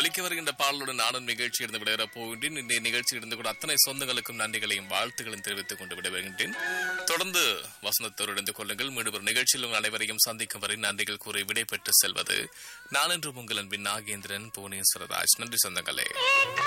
ஒலிக்க வருகின்ற பாடலுடன் நானும் நிகழ்ச்சி இருந்து விடைபெறப் போகின்றேன். இன்றைய நிகழ்ச்சி இருந்து கூட அத்தனை சொந்தங்களுக்கும் நன்றிகளையும் வாழ்த்துக்களையும் தெரிவித்துக் கொண்டு விடைபெறுகின்றேன். தொடர்ந்து வசந்தத்தோடு இணைந்து கொள்ளுங்கள். மீண்டும் ஒரு நிகழ்ச்சியிலும் அனைவரையும் சந்திக்கும் வரை நன்றிகள் கூறி விடைபெற்று செல்வது நான் என்று உங்கள் அன்பின் நாகேந்திரன் புவனேஸ்வரராஜ். நன்றி சொந்தங்களே.